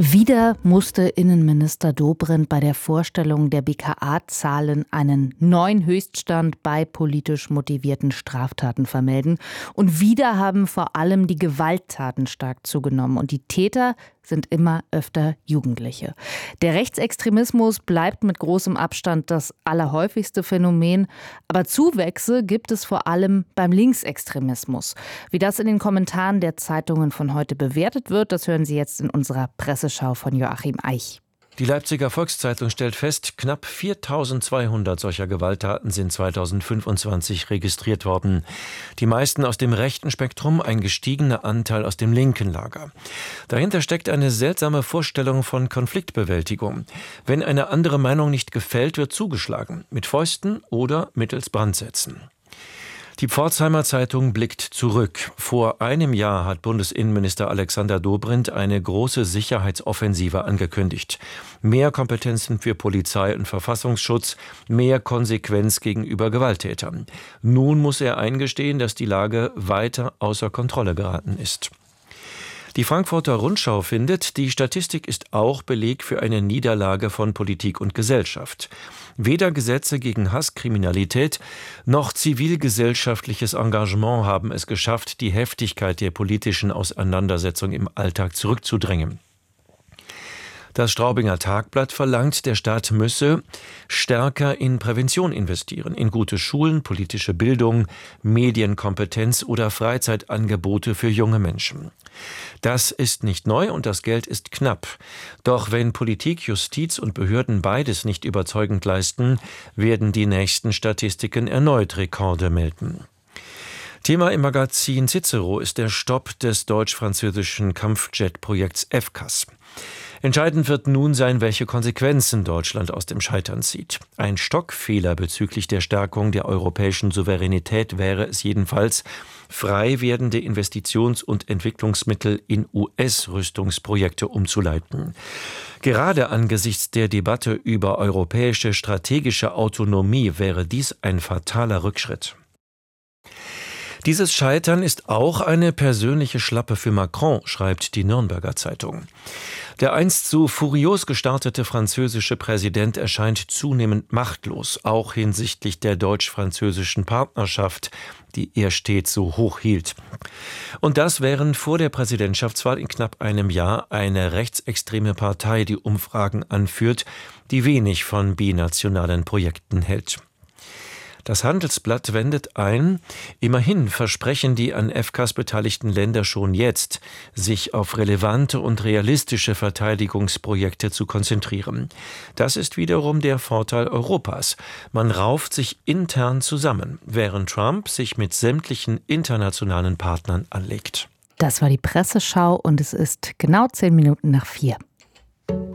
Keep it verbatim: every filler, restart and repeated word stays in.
Wieder musste Innenminister Dobrindt bei der Vorstellung der B K A-Zahlen einen neuen Höchststand bei politisch motivierten Straftaten vermelden. Und wieder haben vor allem die Gewalttaten stark zugenommen. Und die Täter sind immer öfter Jugendliche. Der Rechtsextremismus bleibt mit großem Abstand das allerhäufigste Phänomen. Aber Zuwächse gibt es vor allem beim Linksextremismus. Wie das in den Kommentaren der Zeitungen von heute bewertet wird, das hören Sie jetzt in unserer Presseschau von Joachim Eich. Die Leipziger Volkszeitung stellt fest, knapp viertausendzweihundert solcher Gewalttaten sind zweitausendfünfundzwanzig registriert worden. Die meisten aus dem rechten Spektrum, ein gestiegener Anteil aus dem linken Lager. Dahinter steckt eine seltsame Vorstellung von Konfliktbewältigung. Wenn eine andere Meinung nicht gefällt, wird zugeschlagen, mit Fäusten oder mittels Brandsätzen. Die Pforzheimer Zeitung blickt zurück. Vor einem Jahr hat Bundesinnenminister Alexander Dobrindt eine große Sicherheitsoffensive angekündigt. Mehr Kompetenzen für Polizei und Verfassungsschutz, mehr Konsequenz gegenüber Gewalttätern. Nun muss er eingestehen, dass die Lage weiter außer Kontrolle geraten ist. Die Frankfurter Rundschau findet, die Statistik ist auch Beleg für eine Niederlage von Politik und Gesellschaft. Weder Gesetze gegen Hasskriminalität noch zivilgesellschaftliches Engagement haben es geschafft, die Heftigkeit der politischen Auseinandersetzung im Alltag zurückzudrängen. Das Straubinger Tagblatt verlangt, der Staat müsse stärker in Prävention investieren, in gute Schulen, politische Bildung, Medienkompetenz oder Freizeitangebote für junge Menschen. Das ist nicht neu und das Geld ist knapp. Doch wenn Politik, Justiz und Behörden beides nicht überzeugend leisten, werden die nächsten Statistiken erneut Rekorde melden. Thema im Magazin Cicero ist der Stopp des deutsch-französischen Kampfjet-Projekts F C A S. Entscheidend wird nun sein, welche Konsequenzen Deutschland aus dem Scheitern zieht. Ein Stockfehler bezüglich der Stärkung der europäischen Souveränität wäre es jedenfalls, frei werdende Investitions- und Entwicklungsmittel in U S-Rüstungsprojekte umzuleiten. Gerade angesichts der Debatte über europäische strategische Autonomie wäre dies ein fataler Rückschritt. Dieses Scheitern ist auch eine persönliche Schlappe für Macron, schreibt die Nürnberger Zeitung. Der einst so furios gestartete französische Präsident erscheint zunehmend machtlos, auch hinsichtlich der deutsch-französischen Partnerschaft, die er stets so hoch hielt. Und das während vor der Präsidentschaftswahl in knapp einem Jahr eine rechtsextreme Partei die Umfragen anführt, die wenig von binationalen Projekten hält. Das Handelsblatt wendet ein, immerhin versprechen die an F C A S beteiligten Länder schon jetzt, sich auf relevante und realistische Verteidigungsprojekte zu konzentrieren. Das ist wiederum der Vorteil Europas. Man rauft sich intern zusammen, während Trump sich mit sämtlichen internationalen Partnern anlegt. Das war die Presseschau und es ist genau zehn Minuten nach vier.